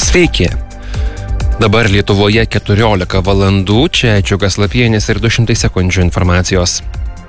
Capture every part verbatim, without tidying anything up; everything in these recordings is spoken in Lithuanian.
Sveiki. Dabar Lietuvoje keturiolika valandų, čia Džiugas Lapienis ir du šimtai sekundžių informacijos.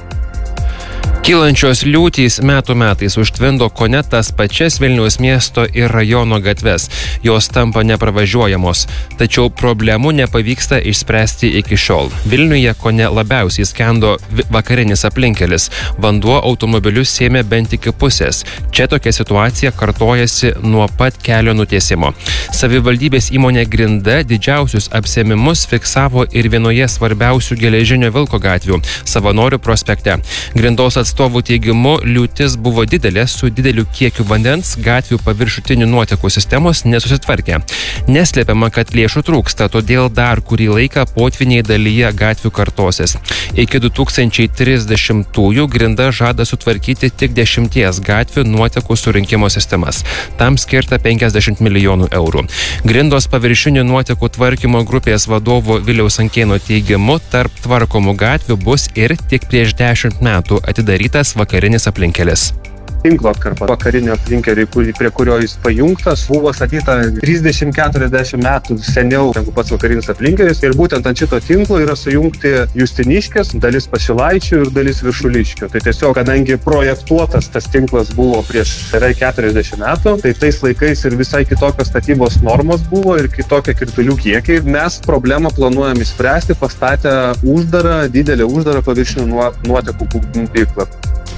Kylančios liūtys metų metais užtvindo kone tas pačias Vilniaus miesto ir rajono gatves. Jos tampa nepravažiuojamos, tačiau problemų nepavyksta išspręsti iki šiol. Vilniuje kone labiausiai skendo vakarinis aplinkelis. Vanduo automobilius sėmė bent iki pusės. Čia tokia situacija kartojasi nuo pat kelio nutiesimo. Savivaldybės įmonė Grinda didžiausius apsėmimus fiksavo ir vienoje svarbiausių geležinio vilko gatvių – Savanorių prospekte. Grindos atstovų teigimu, liūtis buvo didelė su dideliu kiekiu vandens, gatvių paviršutinių nuotekų sistemos nesusitvarkė. Neslepiama, kad lėšų trūksta, todėl dar kurį laiką potviniai dalyje gatvių kartosis. Iki du tūkstančiai trisdešimtųjų Grinda žada sutvarkyti tik dešimties gatvių nuotekų surinkimo sistemas. Tam skirta penkiasdešimt milijonų eurų. Grindos paviršinių nuotekų tvarkymo grupės vadovo Viliaus Ankėno teigimu, tarp tvarkomų gatvių bus ir tik prieš dešimt metų atidarytas vakarinis aplinkelis. Tinklo atkarpa vakarinio aplinkelio, prie kurio jis pajungtas, buvo statyta trisdešimt keturiasdešimt metų seniau negu pats vakarinis aplinkelis ir būtent ant šito tinklo yra sujungti Justiniškės, dalis Pašilaičių ir dalis Viršuliškių. Tai tiesiog, kadangi projektuotas tas tinklas buvo prieš beveik keturiasdešimt metų, tai tais laikais ir visai kitokios statybos normos buvo ir kitokie kritulių kiekiai. Mes problemą planuojam išspręsti pastatę uždarą, didelę uždarą paviršinių nuotekų tinklą.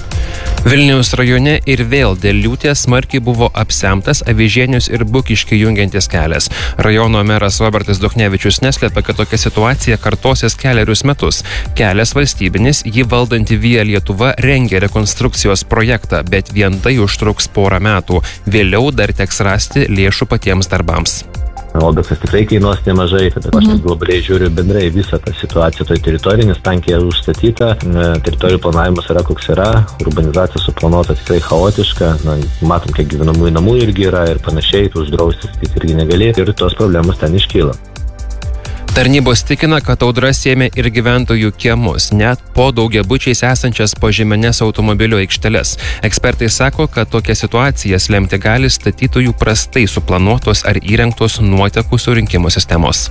Vilniaus rajone ir vėl dėl liūties smarkiai buvo apsemtas Avižienius ir Bukiškį jungiantis kelias. Rajono meras Robertas Duchnevičius neslepia, kad tokia situacija kartosis kelerius metus. Kelias valstybinis, jį valdanti Via Lietuva rengia rekonstrukcijos projektą, bet vien tai užtruks porą metų. Vėliau dar teks rasti lėšų patiems darbams. Objektas tikrai kainuos nemažai, tada aš taip globaliai žiūriu bendrai visą tą situaciją toj teritorijai, nes tankiai yra užstatyta, teritorijų planavimas yra koks yra, urbanizacija suplanuota tikrai chaotiška, na, matom, kiek gyvenamųjų namų irgi yra ir panašiai, uždrausti statyti irgi negali ir tos problemos ten iškyla. Tarnybos tikina, kad audra sėmė ir gyventojų kiemus, net po daugiabučiais esančias požeminės automobilių aikšteles. Ekspertai sako, kad tokia situacija lemti gali statytojų prastai suplanuotos ar įrengtos nuotekų surinkimo sistemos.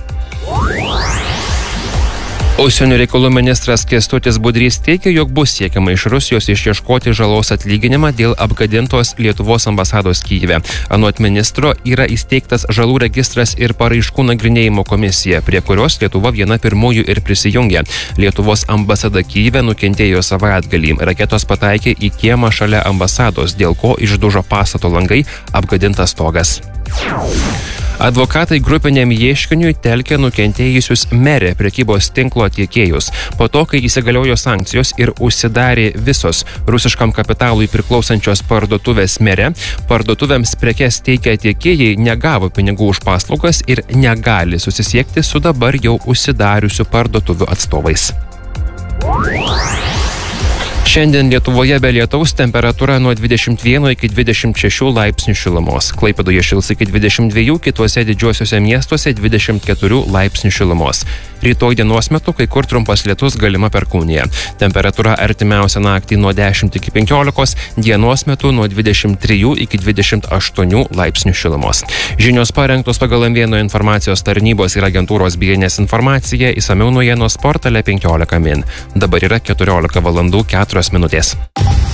Užsienio reikalų ministras Kęstutis Budrys teigia, jog bus siekiama iš Rusijos išieškoti žalos atlyginimą dėl apgadintos Lietuvos ambasados Kyjive. Anot ministro yra įsteigtas žalų registras ir paraiškų nagrinėjimo komisija, prie kurios Lietuva viena pirmųjų ir prisijungė. Lietuvos ambasada Kyjive nukentėjo savaitgalį. Raketos pataikė į kiemą šalia ambasados, dėl ko išdužo pastato langai, apgadintas stogas. Advokatai grupiniam ieškiniui telkia nukentėjusius Merė prekybos tinklo tiekėjus. Po to, kai įsigaliojo sankcijos ir užsidarė visos rusiškam kapitalui priklausančios parduotuvės Merė, parduotuvėms prekes teikia tiekėjai negavo pinigų už paslaugas ir negali susisiekti su dabar jau užsidariusių parduotuvių atstovais. Šiandien Lietuvoje be lietaus temperatūra nuo dvidešimt vieno iki dvidešimt šešių laipsnių šilumos. Klaipėdoje šils iki dvidešimt dviejų, kituose didžiuosiuose miestuose dvidešimt keturių laipsnių šilumos. Rytoj dienos metu kai kur trumpas lietus, galima perkūnija. Temperatūra artimiausią naktį nuo dešimt iki penkiolikos, dienos metu nuo dvidešimt trijų iki dvidešimt aštuonių laipsnių šilumos. Žinios parengtos pagal M vienas informacijos tarnybos ir agentūros B N S informacija, išsamiau naujienos portale penkiolika min. Dabar yra keturiolika valandų keturios minutės.